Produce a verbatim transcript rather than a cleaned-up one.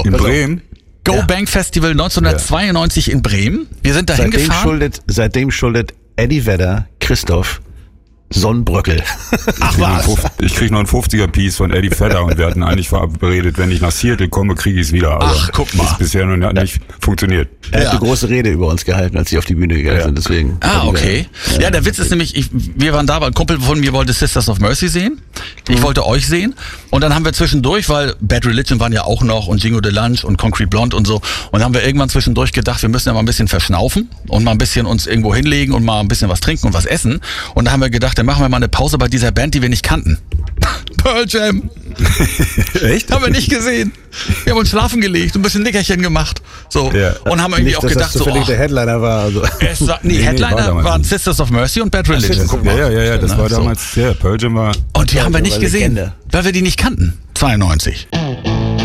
In pass auf. Bremen? Go Ja. Bank Festival neunzehnhundertzweiundneunzig in Bremen. Wir sind dahin Seitdem gefahren. schuldet, seitdem schuldet Eddie Vedder Christoph Sonnenbröckel. Ach was. Ich krieg noch einen fünfziger-Piece von Eddie Vedder und wir hatten eigentlich verabredet, wenn ich nach Seattle komme, kriege ich es wieder. Aber Ach, guck mal. Das ist bisher noch nicht funktioniert. Er Ja. hat eine große Rede über uns gehalten, als sie auf die Bühne gegangen Ja. sind. Deswegen. Ah, okay. Ja, der Witz ist nämlich, ich, wir waren da, weil ein Kumpel von mir wollte Sisters of Mercy sehen. Ich wollte euch sehen. Und dann haben wir zwischendurch, weil Bad Religion waren ja auch noch und Jingo de Lunch und Concrete Blonde und so. Und dann haben wir irgendwann zwischendurch gedacht, wir müssen ja mal ein bisschen verschnaufen und mal ein bisschen uns irgendwo hinlegen und mal ein bisschen was trinken und was essen. Und da haben wir gedacht, dann machen wir mal eine Pause bei dieser Band, die wir nicht kannten. Pearl Jam. Echt? Haben wir nicht gesehen. Wir haben uns schlafen gelegt und ein bisschen Nickerchen gemacht. So. Ja. Und haben irgendwie Nicht, auch dass gedacht, das so, zufällig ach, der Headliner war. Also. es war, nee, Nee, nee, war Headliner damals waren nicht. Sisters of Mercy und Bad Religion. guck Ja, mal. ja, ja, ja, das Ne, war so. damals, ja, Pearl Jam war... Und die haben wir nicht war gesehen, Legende. weil wir die nicht kannten. zweiundneunzig.